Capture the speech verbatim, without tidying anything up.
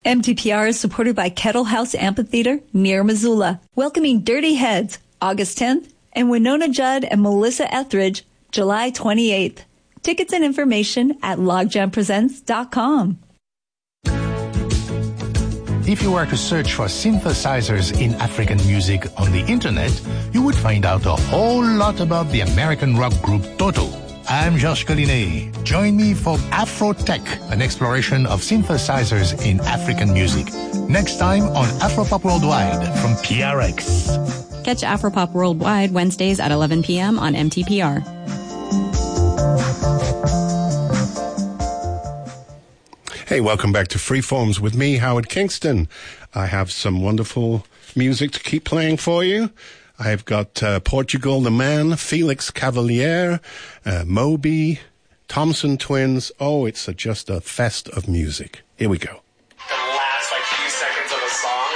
M T P R is supported by Kettle House Amphitheater near Missoula, welcoming Dirty Heads August tenth and Winona Judd and Melissa Etheridge July twenty-eighth. Tickets and information at logjam presents dot com. If you were to search for synthesizers in African music on the internet, you would find out a whole lot about the American rock group Toto. I'm Georges Collinet. Join me for Afro-Tech, an exploration of synthesizers in African music. Next time on Afropop Worldwide from P R X. Catch Afropop Worldwide Wednesdays at eleven p.m. on M T P R. Hey, welcome back to Freeforms with me, Howard Kingston. I have some wonderful music to keep playing for you. I've got uh, Portugal the Man, Felix Cavalier, uh, Moby, Thompson Twins. Oh, it's a, just a fest of music. Here we go.